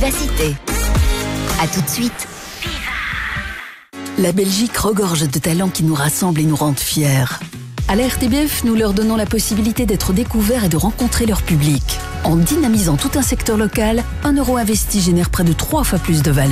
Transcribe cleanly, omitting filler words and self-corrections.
Vivacité. À tout de suite. La Belgique regorge de talents qui nous rassemblent et nous rendent fiers. À la RTBF, nous leur donnons la possibilité d'être découverts et de rencontrer leur public. En dynamisant tout un secteur local, 1 euro investi génère près de 3 fois plus de valeur.